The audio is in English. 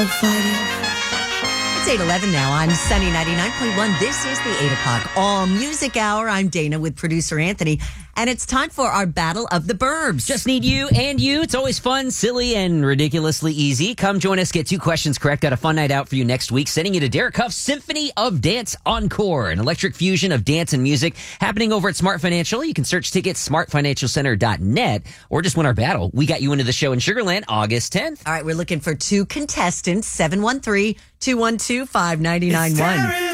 It's 8:11 now on Sunny 99.1. This is the 8 o'clock All Music Hour. I'm Dana with producer Anthony, and it's time for our Battle of the Burbs. Just need you and you. It's always fun, silly, and ridiculously easy. Come join us. Get 2 questions correct. Got a fun night out for you next week. Sending you to Derek Huff's Symphony of Dance Encore, an electric fusion of dance and music happening over at Smart Financial. You can search tickets, smartfinancialcenter.net, or just win our battle. We got you into the show in Sugarland August 10th. All right, we're looking for 2 contestants, 713-212-5991.